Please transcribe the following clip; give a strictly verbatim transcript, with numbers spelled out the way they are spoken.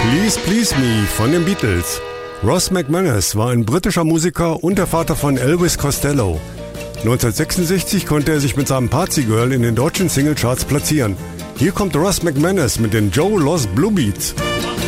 Please Please Me von den Beatles. Ross McManus war ein britischer Musiker und der Vater von Elvis Costello. neunzehnhundertsechsundsechzig konnte er sich mit seinem Party Girl in den deutschen Singlecharts platzieren. Hier kommt Ross McManus mit den Joe Lost Blue Beats.